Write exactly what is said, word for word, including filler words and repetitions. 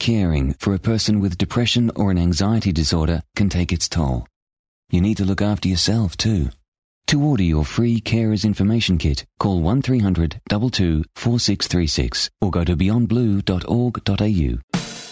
caring for a person with depression or an anxiety disorder can take its toll. You need to look after yourself too. To order your free Carers Information Kit, call one three hundred two two four six three six or go to beyond blue dot org dot a u.